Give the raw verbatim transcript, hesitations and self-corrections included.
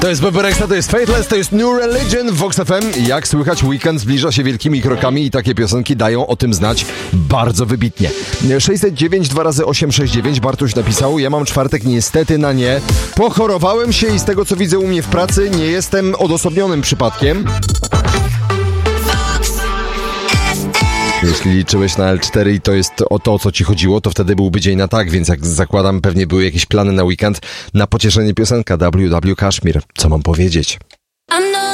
To jest Bebe Rexha, to jest Faithless, to jest New Religion w Vox F M. Jak słychać, weekend zbliża się wielkimi krokami i takie piosenki dają o tym znać bardzo wybitnie. sześćset dziewięć dwa razy osiem sześć dziewięć Bartuś napisał: ja mam czwartek niestety na nie. Pochorowałem się i z tego co widzę u mnie w pracy nie jestem odosobnionym przypadkiem. Jeśli liczyłeś na L cztery i to jest o to, o co ci chodziło, to wtedy byłby dzień na tak, więc jak zakładam, pewnie były jakieś plany na weekend na pocieszenie piosenka W W Kashmir. Co mam powiedzieć?